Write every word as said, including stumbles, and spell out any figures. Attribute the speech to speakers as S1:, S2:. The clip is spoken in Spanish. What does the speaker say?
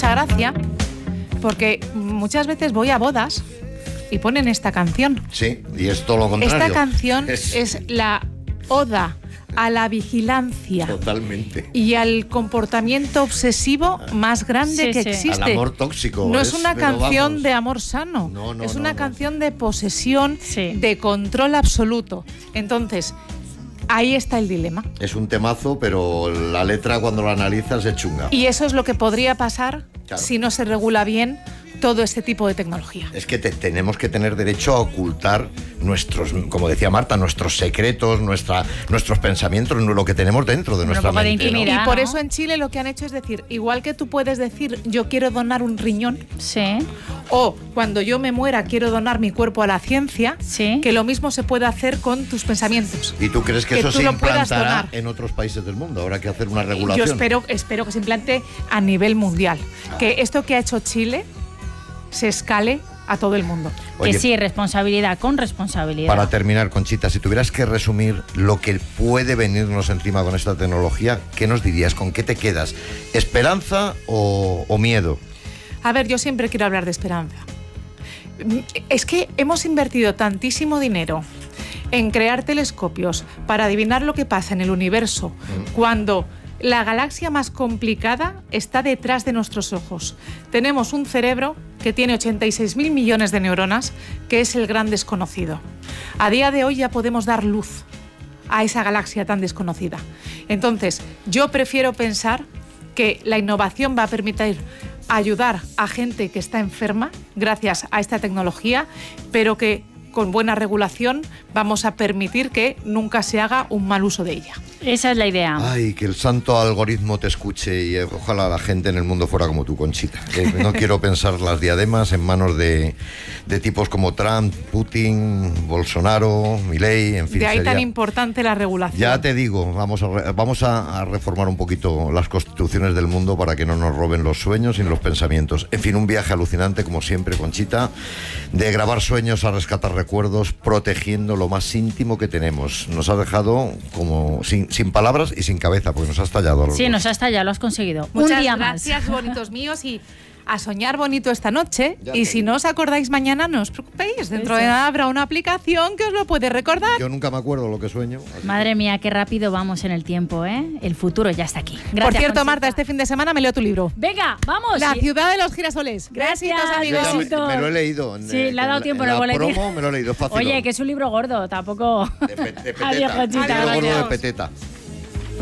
S1: mucha gracia porque muchas veces voy a bodas y ponen esta canción.
S2: Sí, y es todo lo contrario.
S1: Esta canción
S2: es,
S1: es la oda a la vigilancia.
S2: Totalmente.
S1: Y al comportamiento obsesivo más grande
S3: sí,
S1: que
S3: sí.
S1: existe.
S2: Al amor tóxico.
S1: No es,
S2: es
S1: una canción
S2: vamos.
S1: de amor sano.
S2: No, no,
S1: es
S2: no,
S1: una
S2: no.
S1: canción de posesión,
S3: sí.
S1: de control absoluto. Entonces, ahí está el dilema.
S2: Es un temazo, pero la letra cuando la analizas es chunga.
S1: Y eso es lo que podría pasar
S2: Claro.
S1: si no se regula bien todo este tipo de tecnología.
S2: Es que te, tenemos que tener derecho a ocultar nuestros, como decía Marta, nuestros secretos, nuestra, nuestros pensamientos, lo que tenemos dentro de
S3: Un
S2: nuestra
S3: poco de
S2: mente. ¿no?
S3: intimidad.
S1: Y por
S3: ¿no?
S1: eso en Chile lo que han hecho es decir, igual que tú puedes decir yo quiero donar un riñón,
S3: Sí.
S1: o cuando yo me muera quiero donar mi cuerpo a la ciencia,
S3: Sí.
S1: que lo mismo se puede hacer con tus pensamientos.
S2: ¿Y tú crees que,
S1: Que
S2: eso
S1: tú
S2: se
S1: lo puedas
S2: implantará
S1: donar.
S2: en otros países del mundo? Habrá que hacer una regulación.
S1: Yo espero, espero que se implante a nivel mundial. Que esto que ha hecho Chile se escale a todo el mundo.
S2: Oye,
S3: Que sí, responsabilidad con responsabilidad.
S2: para terminar, Conchita, si tuvieras que resumir lo que puede venirnos encima con esta tecnología, ¿qué nos dirías? ¿Con qué te quedas? ¿Esperanza o, o miedo?
S1: A ver, yo siempre quiero hablar de esperanza. Es que hemos invertido tantísimo dinero en crear telescopios para adivinar lo que pasa en el universo, mm. cuando la galaxia más complicada está detrás de nuestros ojos. Tenemos un cerebro que tiene ochenta y seis mil millones de neuronas, que es el gran desconocido. A día de hoy ya podemos dar luz a esa galaxia tan desconocida. Entonces, yo prefiero pensar que la innovación va a permitir ayudar a gente que está enferma gracias a esta tecnología, pero que con buena regulación vamos a permitir que nunca se haga un mal uso de ella.
S3: Esa es la idea.
S2: Ay, que el santo algoritmo te escuche y eh, ojalá la gente en el mundo fuera como tú, Conchita. Eh, no quiero pensar las diademas en manos de, de tipos como Trump, Putin, Bolsonaro, Milei, en fin.
S1: De ahí
S2: sería...
S1: tan importante la regulación.
S2: Ya te digo, vamos, a, re, vamos a, a reformar un poquito las constituciones del mundo para que no nos roben los sueños y los pensamientos. En fin, un viaje alucinante, como siempre, Conchita, de grabar sueños a rescatar recuerdos, protegiendo lo más íntimo que tenemos. Nos ha dejado como sin, sin palabras y sin cabeza, porque nos ha estallado.
S3: Sí, nos ha estallado, lo has conseguido.
S1: Muchas
S3: un día
S1: gracias,
S3: más.
S1: bonitos míos, y a soñar bonito esta noche.
S2: Ya
S1: y
S2: te
S1: si
S2: digo.
S1: no os acordáis mañana, no os preocupéis. Dentro
S3: Eso.
S1: de nada habrá una aplicación que os lo puede recordar.
S2: Yo nunca me acuerdo lo que sueño.
S3: Madre mía, qué rápido vamos en el tiempo, ¿eh? El futuro ya está aquí. Gracias,
S1: Por cierto,
S3: Conchita.
S1: Marta, este fin de semana me leo tu libro.
S3: Venga, vamos.
S1: La
S3: Sí.
S1: ciudad de los girasoles.
S3: Gracias,
S1: Besitos, amigos.
S2: Ya me,
S3: besitos.
S2: me lo he leído. En,
S3: Sí, le ha
S2: en
S3: dado
S2: la-
S3: tiempo
S2: en
S3: en el
S2: la
S3: boletín.
S2: promo me lo he leído fácil.
S3: Oye, que es un libro gordo, tampoco.
S2: De, pe- de peteta.
S3: Adiós, Conchita.
S2: Un libro gordo de
S1: Adiós.
S2: peteta.